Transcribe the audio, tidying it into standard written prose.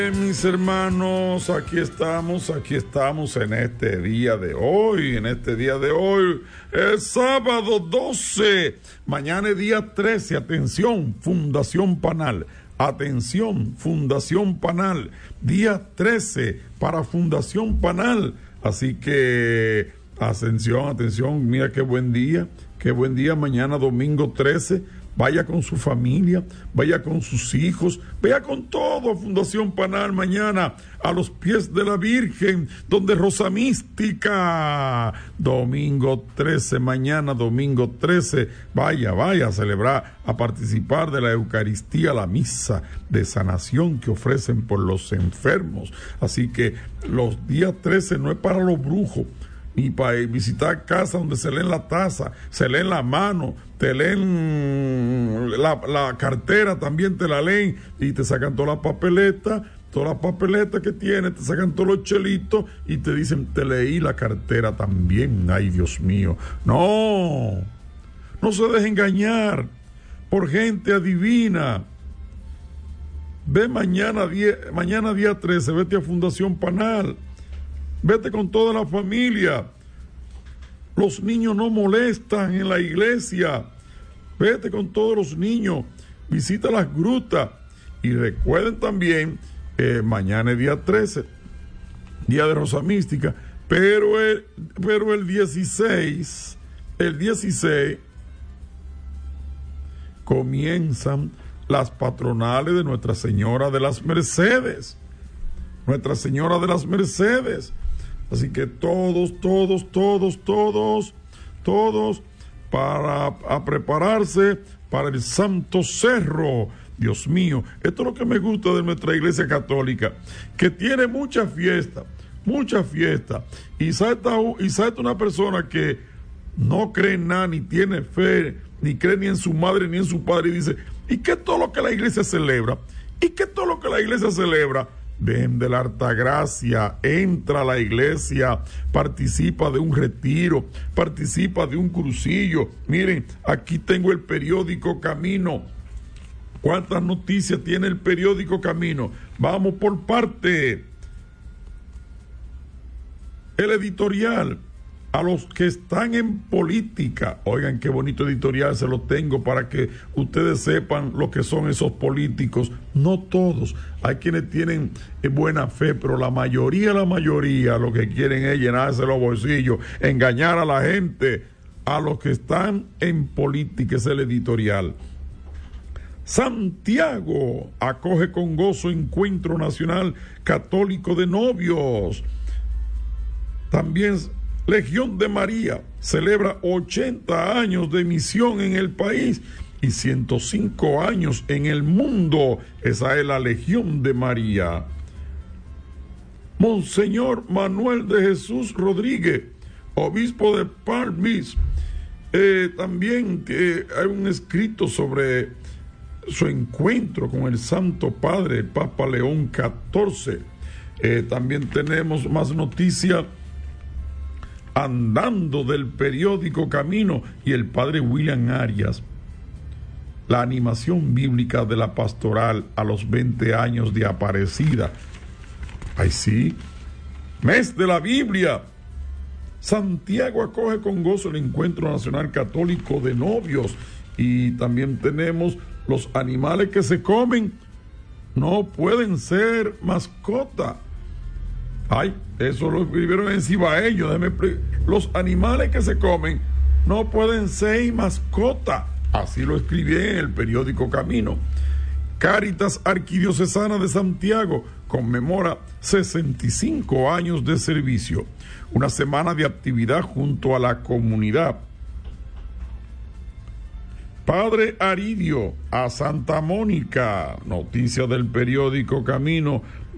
Mis hermanos, aquí estamos en este día de hoy, es sábado 12, mañana es día 13, atención, Fundación Panal, día 13 para Fundación Panal, así que, atención, mira qué buen día, mañana domingo 13, vaya con su familia, vaya con sus hijos, vaya con todo a Fundación Panal mañana, a los pies de la Virgen, donde Rosa Mística, domingo 13, vaya a celebrar, a participar de la Eucaristía, la misa de sanación que ofrecen por los enfermos. Así que los días 13 no es para los brujos, ni para visitar casas donde se leen la taza, se leen la mano, te leen la cartera, también te la leen y te sacan todas las papeletas que tienes, te sacan todos los chelitos y te dicen, te leí la cartera también. Ay, Dios mío, no se deje engañar por gente adivina. Ve mañana día 13, vete a Fundación Panal. Vete con toda la familia. Los niños no molestan en la iglesia. Vete con todos los niños. Visita las grutas. Y recuerden también, mañana es día 13, día de Rosa Mística. Pero el 16, comienzan las patronales de Nuestra Señora de las Mercedes. Así que todos para prepararse para el Santo Cerro. Dios mío, esto es lo que me gusta de nuestra iglesia católica, que tiene mucha fiesta. Y salta una persona que no cree en nada, ni tiene fe, ni cree ni en su madre ni en su padre, y dice, ¿y qué todo lo que la iglesia celebra? Ven de la Altagracia, entra a la iglesia, participa de un retiro, participa de un crucillo. Miren, aquí tengo el periódico Camino. ¿Cuántas noticias tiene el periódico Camino? Vamos por parte. El editorial. A los que están en política, oigan qué bonito editorial, se lo tengo para que ustedes sepan lo que son esos políticos. No todos, hay quienes tienen buena fe, pero la mayoría lo que quieren es llenarse los bolsillos, engañar a la gente. A los que están en política es el editorial. Santiago acoge con gozo Encuentro Nacional Católico de Novios. También Legión de María celebra 80 años de misión en el país y 105 años en el mundo. Esa es la Legión de María. Monseñor Manuel de Jesús Rodríguez, obispo de Palm Beach, también hay un escrito sobre su encuentro con el Santo Padre, el Papa León XIV. También tenemos más noticias andando del periódico Camino y el padre William Arias. La animación bíblica de la pastoral a los 20 años de Aparecida. Ay, sí. Mes de la Biblia. Santiago acoge con gozo el Encuentro Nacional Católico de Novios. Y también tenemos los animales que se comen no pueden ser mascota. Ay, eso lo escribieron en Cibaeño. Los animales que se comen no pueden ser mascota. Así lo escribí en el periódico Camino. Cáritas Arquidiocesana de Santiago conmemora 65 años de servicio. Una semana de actividad junto a la comunidad. Padre Aridio a Santa Mónica. Noticia del periódico Camino.